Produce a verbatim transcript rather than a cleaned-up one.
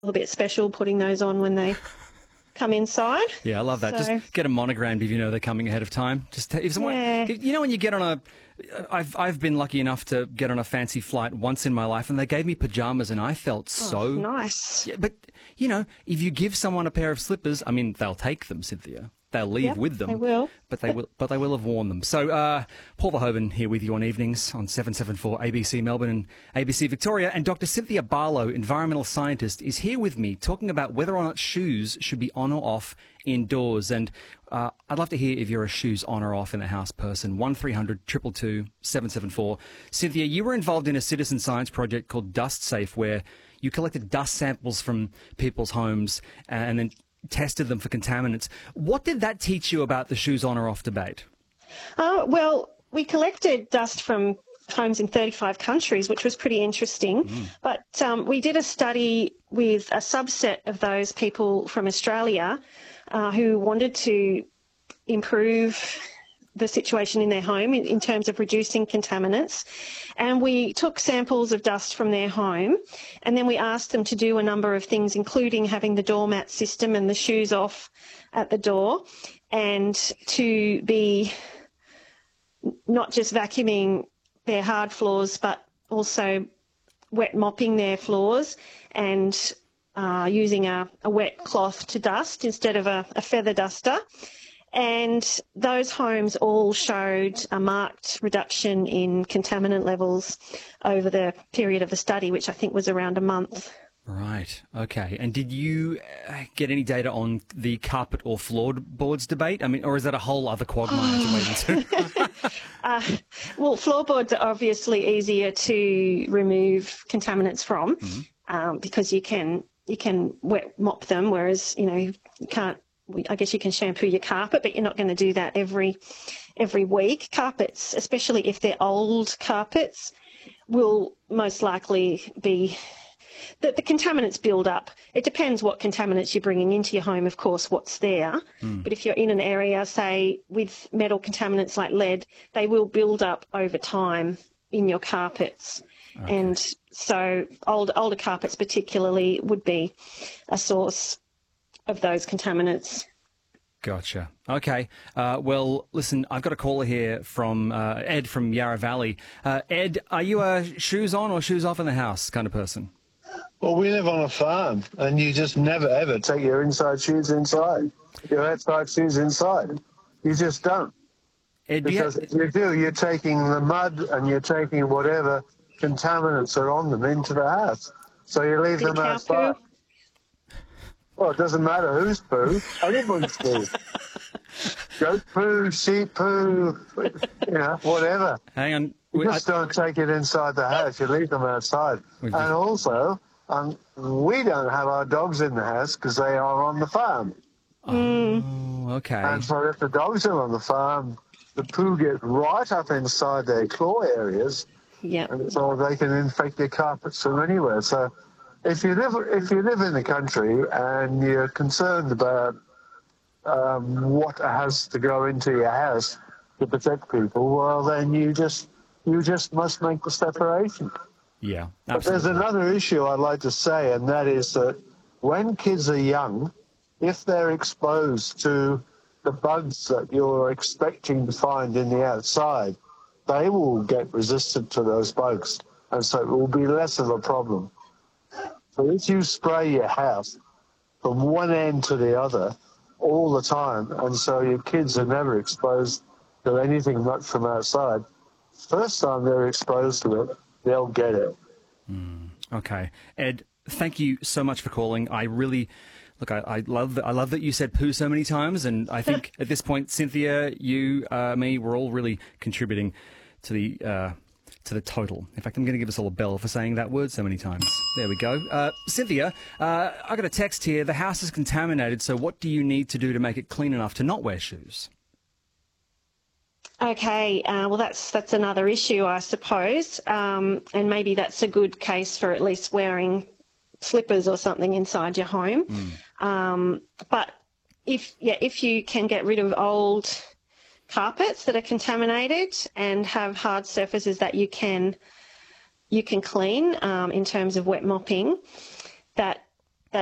little bit special putting those on when they come inside. Yeah, I love that. So, Just get them monogrammed if you know they're coming ahead of time. Just if someone, Yeah. you know, when you get on a, I've I've been lucky enough to get on a fancy flight once in my life, and they gave me pajamas, and I felt so oh, nice. Yeah, but you know, if you give someone a pair of slippers, I mean, they'll take them, Cynthia. They'll leave Yep, with them. they will. But they will but they will have worn them. So uh, Paul Verhoeven here with you on evenings on seven seventy-four A B C Melbourne and A B C Victoria. And Doctor Cynthia Barlow, environmental scientist, is here with me talking about whether or not shoes should be on or off indoors. And uh, I'd love to hear if you're a shoes on or off in the house person. one three hundred two two two seven seven four. Cynthia, you were involved in a citizen science project called Dust Safe, where you collected dust samples from people's homes and then tested them for contaminants. What did that teach you about the shoes on or off debate? Uh, well, we collected dust from homes in thirty-five countries, which was pretty interesting. Mm. But um, we did a study with a subset of those people from Australia uh, who wanted to improve the situation in their home in, in terms of reducing contaminants. And we took samples of dust from their home, and then we asked them to do a number of things, including having the doormat system and the shoes off at the door, and to be not just vacuuming their hard floors, but also wet mopping their floors and uh, using a, a wet cloth to dust instead of a, a feather duster. And those homes all showed a marked reduction in contaminant levels over the period of the study, which I think was around a month. Right. Okay. And did you uh, get any data on the carpet or floorboards debate? I mean, or is that a whole other quagmire to wade into? uh, well, floorboards are obviously easier to remove contaminants from mm-hmm. um, because you can you can wet mop them, whereas you know you can't. I guess you can shampoo your carpet, but you're not going to do that every every week. Carpets, especially if they're old carpets, will most likely be the, the contaminants build up. It depends what contaminants you're bringing into your home, of course, what's there. Mm. But if you're in an area, say, with metal contaminants like lead, they will build up over time in your carpets. Okay. And so old, older carpets particularly would be a source of those contaminants. Gotcha. Okay. Uh, well, listen, I've got a caller here from uh, Ed from Yarra Valley. Uh, Ed, are you a shoes on or shoes off in the house kind of person? Well, we live on a farm, and you just never, ever take your inside shoes inside, your outside shoes inside. You just don't. Ed, because you if you do, you're taking the mud and you're taking whatever contaminants are on them into the house. So you leave them outside. Poo? Well, it doesn't matter whose poo. Anyone's poo. Goat poo, sheep poo, you know, whatever. Hang on. You just I... don't take it inside the house. You leave them outside. We've and just... also, um, we don't have our dogs in the house because they are on the farm. Oh, okay. And so if the dogs are on the farm, the poo gets right up inside their claw areas. Yeah. And so they can infect your carpets from anywhere. So if you live if you live in the country and you're concerned about um, what has to go into your house to protect people, well, then you just you just must make the separation. Yeah, absolutely. But there's another issue I'd like to say, and that is that when kids are young, if they're exposed to the bugs that you're expecting to find in the outside, they will get resistant to those bugs, and so it will be less of a problem. So if you spray your house from one end to the other all the time, and so your kids are never exposed to anything much from outside, first time they're exposed to it, they'll get it. Mm, okay. Ed, thank you so much for calling. I really... Look, I, I love that. I love that you said poo so many times, and I think at this point, Cynthia, you, uh, me, we're all really contributing to the uh, to the total. In fact, I'm going to give us all a bell for saying that word so many times. There we go. Uh, Cynthia, uh, I got a text here. The house is contaminated, so what do you need to do to make it clean enough to not wear shoes? Okay, uh, well, that's that's another issue, I suppose, um, and maybe that's a good case for at least wearing slippers or something inside your home. Mm. Um, but if yeah, if you can get rid of old carpets that are contaminated and have hard surfaces that you can you can clean um, in terms of wet mopping, that